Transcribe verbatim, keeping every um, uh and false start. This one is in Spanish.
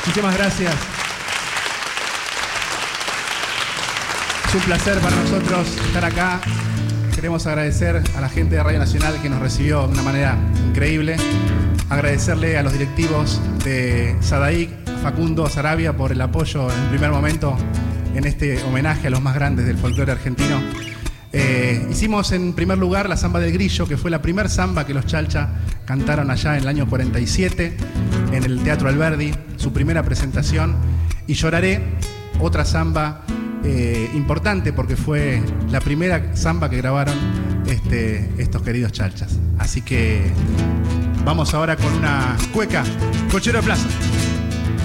Muchísimas gracias. Es un placer para nosotros estar acá. Queremos agradecer a la gente de Radio Nacional que nos recibió de una manera increíble. Agradecerle a los directivos de SADAIC, Facundo Sarabia, por el apoyo en el primer momento en este homenaje a los más grandes del folclore argentino. Eh, hicimos en primer lugar la Samba del Grillo, que fue la primer samba que los Chalcha cantaron allá en el año cuarenta y siete en el Teatro Alberdi, su primera presentación. Y Lloraré, otra samba eh, importante porque fue la primera samba que grabaron este, estos queridos Chalchas. Así que vamos ahora con una cueca, Cochero de Plaza.